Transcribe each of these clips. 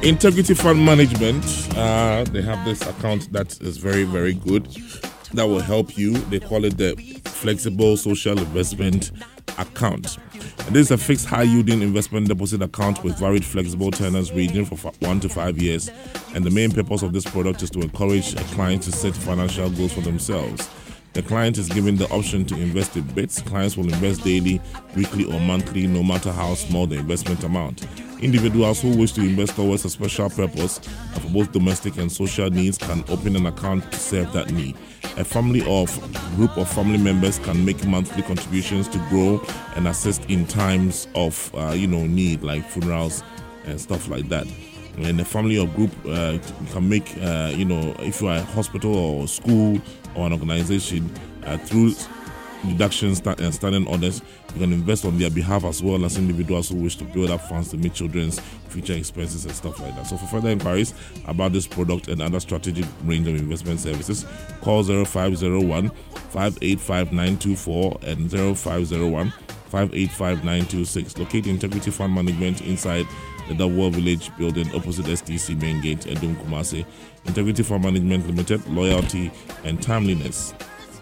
Integrity Fund Management, they have this account that is very, very good. That will help you. They call it the Flexible Social Investment Account. And this is a fixed high-yielding investment deposit account with varied flexible tenors ranging from 1 to 5 years. And the main purpose of this product is to encourage a client to set financial goals for themselves. The client is given the option to invest in bits. Clients will invest daily, weekly, or monthly, no matter how small the investment amount. Individuals who wish to invest towards a special purpose for both domestic and social needs can open an account to serve that need. A family or group of family members can make monthly contributions to grow and assist in times of need, like funerals and stuff like that. And a family or group can make if you are a hospital or school or an organization through deductions and standing orders, you can invest on their behalf as well as individuals who wish to build up funds to meet children's future expenses and stuff like that. So for further inquiries about this product and other strategic range of investment services, call 0501 585 924 and 0501 585 926. Locate Integrity Fund Management inside the Double Village building opposite STC main gate, Edum Kumasi. Integrity Fund Management Limited, loyalty and timeliness.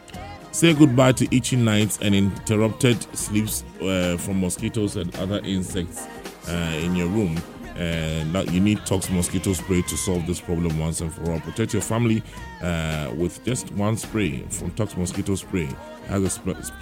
Say goodbye to itching nights and interrupted sleeps from mosquitoes and other insects in your room. And you need Tox mosquito spray to solve this problem once and for all. Protect your family with just one spray from Tox mosquito spray. It has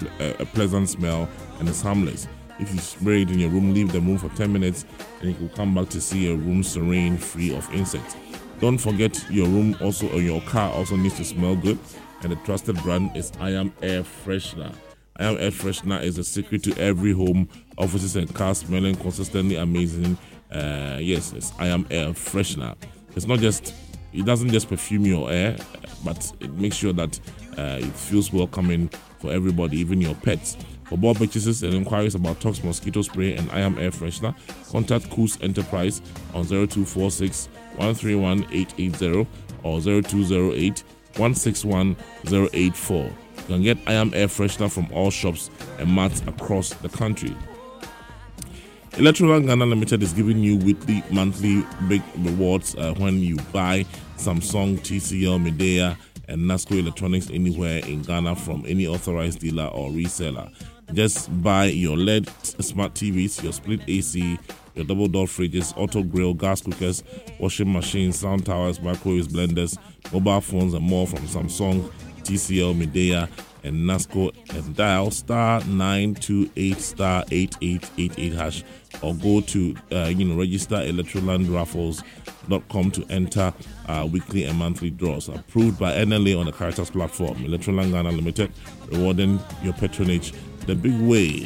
a pleasant smell and is harmless. If you spray it in your room, leave the room for 10 minutes and you will come back to see your room serene, free of insects. Don't forget your room also, or your car also needs to smell good. And the trusted brand is I Am Air Freshener. I Am Air Freshener is a secret to every home, offices and cars smelling consistently amazing. Yes, it's I Am Air Freshener. It doesn't just perfume your air, but it makes sure that it feels welcoming for everybody, even your pets. For more purchases and inquiries about Tox Mosquito Spray and I Am Air Freshener, contact Coos Enterprise on 0246 131 880 or 0208 161 084. You can get I Am Air Freshener from all shops and mats across the country. Electroland Ghana Limited is giving you weekly, monthly big rewards when you buy Samsung, TCL, Midea, and Nasco Electronics anywhere in Ghana from any authorized dealer or reseller. Just buy your LED smart TVs, your split AC, your double door fridges, auto grill, gas cookers, washing machines, sound towers, microwaves, blenders, mobile phones, and more from Samsung, TCL, Midea, and Nasco, and dial star 928 star 8888 hash or go to register electrolandraffles.com to enter weekly and monthly draws approved by NLA on the Caritas platform. Electroland Ghana Limited, rewarding your patronage the big way.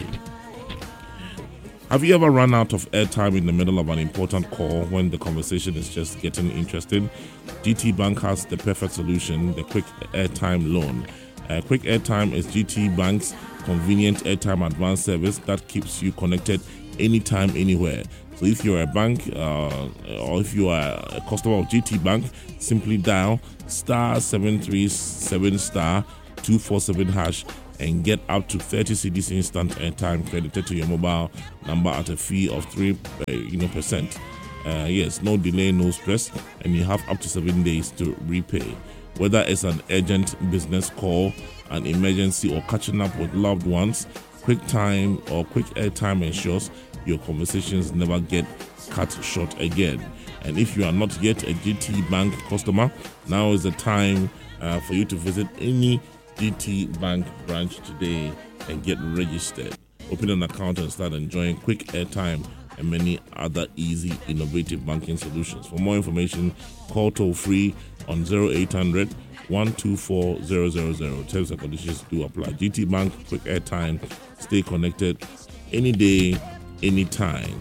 Have you ever run out of airtime in the middle of an important call when the conversation is just getting interesting? GT Bank has the perfect solution, the Quick Airtime Loan. Quick Airtime is GT Bank's convenient airtime advance service that keeps you connected anytime, anywhere. So if you're a bank or if you are a customer of GT Bank, simply dial star 737 star 247 hash and get up to 30 cedis instant airtime credited to your mobile number at a fee of 3%. Yes, no delay, no stress, and you have up to 7 days to repay. Whether it's an urgent business call, an emergency, or catching up with loved ones, Quick Time or Quick Airtime ensures your conversations never get cut short again. And if you are not yet a GT Bank customer, now is the time for you to visit any GT Bank branch today and get registered. Open an account and start enjoying quick airtime and many other easy, innovative banking solutions. For more information, call toll free on 0800 124 000. Terms and conditions do apply. GT Bank, quick airtime. Stay connected any day, anytime.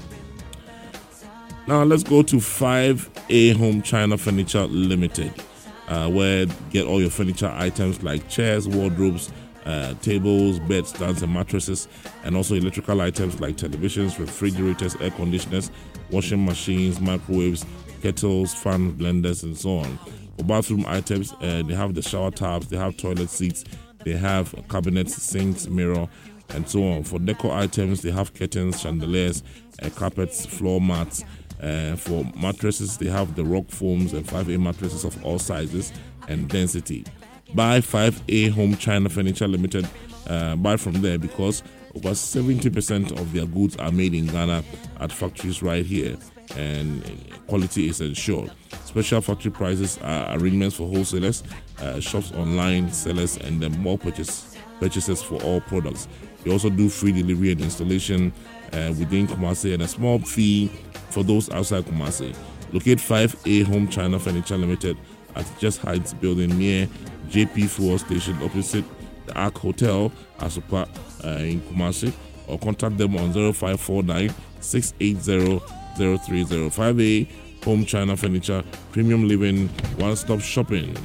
Now let's go to 5A Home China Furniture Limited, where get all your furniture items like chairs, wardrobes, tables, beds, stands, and mattresses, and also electrical items like televisions, refrigerators, air conditioners, washing machines, microwaves, kettles, fans, blenders, and so on. For bathroom items, they have the shower tubs, they have toilet seats, they have cabinets, sinks, mirror, and so on. For decor items, they have curtains, chandeliers, carpets, floor mats, For mattresses, they have the Rock Foams and 5A mattresses of all sizes and density. Buy 5A Home China Furniture Limited. Buy from there because over 70% of their goods are made in Ghana at factories right here, and quality is ensured. Special factory prices are arrangements for wholesalers, shops, online sellers, and then more purchases for all products. They also do free delivery and installation within Kumasi and a small fee for those outside Kumasi. Locate 5A Home China Furniture Limited at Just Heights building near JP Fuel Station opposite the Ark Hotel, Asupa in Kumasi, or contact them on 0549 680 030. 5A Home China Furniture, premium living, one-stop shopping.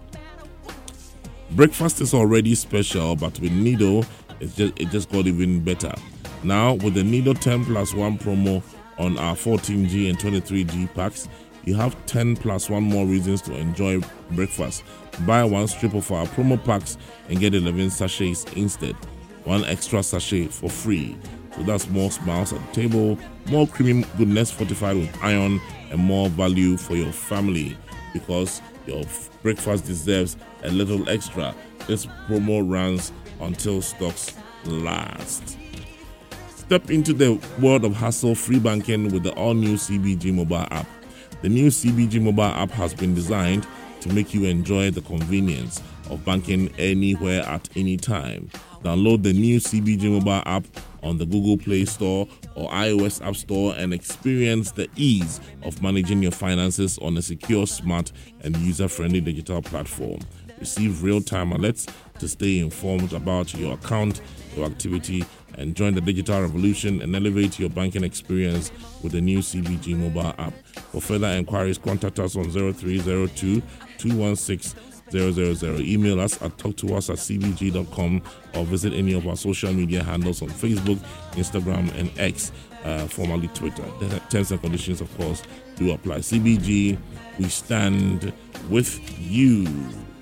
Breakfast is already special, but with Nido, it just got even better. Now, with the Nido 10+1 promo on our 14G and 23G packs, you have 10+1 more reasons to enjoy breakfast. Buy one strip of our promo packs and get 11 sachets instead. One extra sachet for free. So that's more smiles at the table, more creamy goodness fortified with iron, and more value for your family, because your breakfast deserves a little extra. This promo runs until stocks last. Step into the world of hassle-free banking with the all-new CBG mobile app. The new CBG mobile app has been designed to make you enjoy the convenience of banking anywhere at any time. Download the new CBG mobile app on the Google Play Store or iOS App Store and experience the ease of managing your finances on a secure, smart, and user-friendly digital platform. Receive real-time alerts to stay informed about your account, your activity, and join the digital revolution and elevate your banking experience with the new CBG mobile app. For further inquiries, contact us on 0302 216 000. Email us at talktous@cbg.com or visit any of our social media handles on Facebook, Instagram, and X, formerly Twitter. The terms and conditions, of course, do apply. CBG, we stand with you.